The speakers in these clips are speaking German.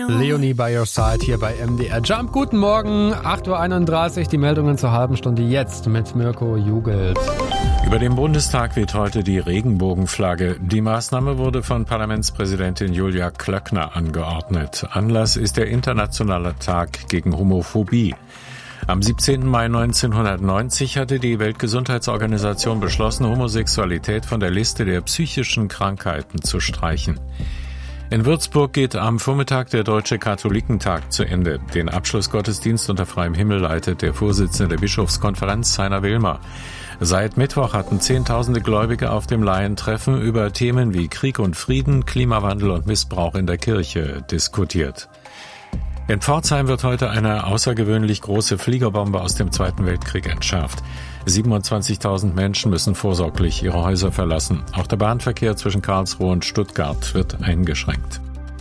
Leonie by your side hier bei MDR Jump. Guten Morgen, 8.31 Uhr, die Meldungen zur halben Stunde jetzt mit Mirko Jugelt. Über dem Bundestag weht heute die Regenbogenflagge. Die Maßnahme wurde von Parlamentspräsidentin Julia Klöckner angeordnet. Anlass ist der Internationale Tag gegen Homophobie. Am 17. Mai 1990 hatte die Weltgesundheitsorganisation beschlossen, Homosexualität von der Liste der psychischen Krankheiten zu streichen. In Würzburg geht am Vormittag der Deutsche Katholikentag zu Ende. Den Abschlussgottesdienst unter freiem Himmel leitet der Vorsitzende der Bischofskonferenz, Heiner Wilmer. Seit Mittwoch hatten Zehntausende Gläubige auf dem Laientreffen über Themen wie Krieg und Frieden, Klimawandel und Missbrauch in der Kirche diskutiert. In Pforzheim wird heute eine außergewöhnlich große Fliegerbombe aus dem Zweiten Weltkrieg entschärft. 27.000 Menschen müssen vorsorglich ihre Häuser verlassen. Auch der Bahnverkehr zwischen Karlsruhe und Stuttgart wird eingeschränkt.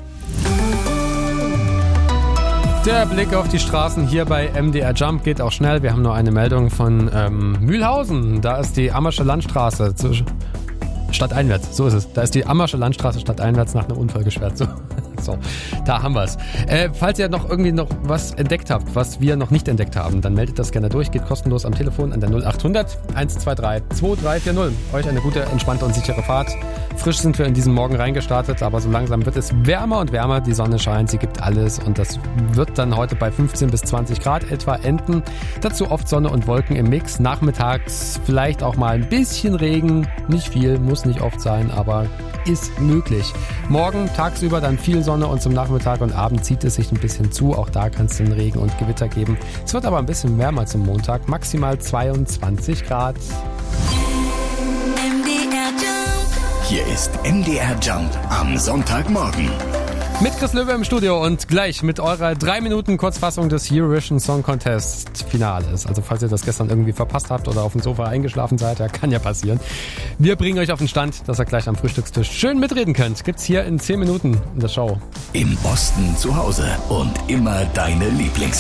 Der Blick auf die Straßen hier bei MDR Jump geht auch schnell. Wir haben nur eine Meldung von Mühlhausen. Da ist die Ammersche Landstraße stadteinwärts. So ist es. Da ist die Ammersche Landstraße stadteinwärts nach einem Unfall gesperrt. So, da haben wir es. Falls ihr noch was entdeckt habt, was wir noch nicht entdeckt haben, dann meldet das gerne durch. Geht kostenlos am Telefon an der 0800 123 2340. Euch eine gute, entspannte und sichere Fahrt. Frisch sind wir in diesen Morgen reingestartet, aber so langsam wird es wärmer und wärmer. Die Sonne scheint, sie gibt alles und das wird dann heute bei 15 bis 20 Grad etwa enden. Dazu oft Sonne und Wolken im Mix. Nachmittags vielleicht auch mal ein bisschen Regen. Nicht viel, muss nicht oft sein, aber ist möglich. Morgen tagsüber dann viel Sonne und zum Nachmittag und Abend zieht es sich ein bisschen zu. Auch da kann es den Regen und Gewitter geben. Es wird aber ein bisschen wärmer zum Montag. Maximal 22 Grad. Hier ist MDR Jump am Sonntagmorgen. Mit Chris Löwe im Studio und gleich mit eurer 3 Minuten Kurzfassung des Eurovision Song Contest Finales. Also falls ihr das gestern irgendwie verpasst habt oder auf dem Sofa eingeschlafen seid, ja, kann ja passieren. Wir bringen euch auf den Stand, dass ihr gleich am Frühstückstisch schön mitreden könnt. Gibt's hier in 10 Minuten in der Show. Im Osten zu Hause und immer deine Lieblingshits.